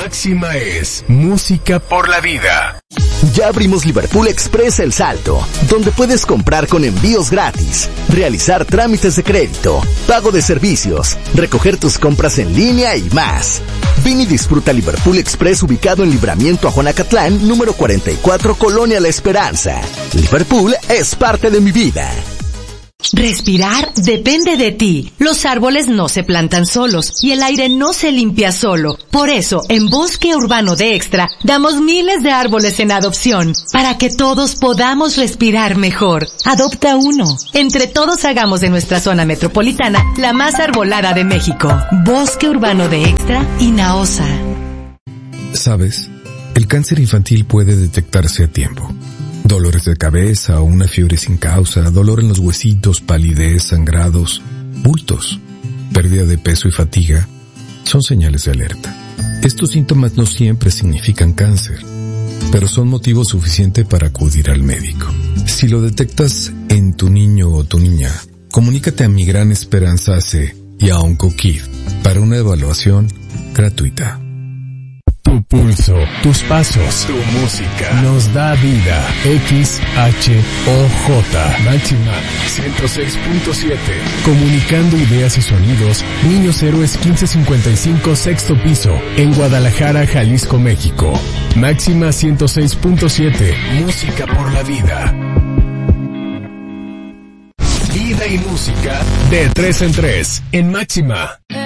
Máxima es música por la vida. Ya abrimos Liverpool Express El Salto, donde puedes comprar con envíos gratis, realizar trámites de crédito, pago de servicios, recoger tus compras en línea y más. Ven y disfruta Liverpool Express, ubicado en Libramiento a Juanacatlán, número 44, Colonia La Esperanza. Liverpool es parte de mi vida. Respirar depende de ti. Los árboles no se plantan solos y el aire no se limpia solo. Por eso, en Bosque Urbano de Extra, damos miles de árboles en adopción para que todos podamos respirar mejor. Adopta uno. Entre todos hagamos de nuestra zona metropolitana la más arbolada de México. Bosque Urbano de Extra, Inaosa. ¿Sabes? El cáncer infantil puede detectarse a tiempo. Dolores de cabeza o una fiebre sin causa, dolor en los huesitos, palidez, sangrados, bultos, pérdida de peso y fatiga son señales de alerta. Estos síntomas no siempre significan cáncer, pero son motivo suficiente para acudir al médico. Si lo detectas en tu niño o tu niña, comunícate a Mi Gran Esperanza AC y a OncoKid para una evaluación gratuita. Tu pulso, tus pasos, tu música nos da vida. XHOJ Máxima 106.7. Comunicando ideas y sonidos. Niños Héroes 1555, sexto piso, en Guadalajara, Jalisco, México. Máxima 106.7. Música por la vida. Vida y música de 3 en 3 en Máxima.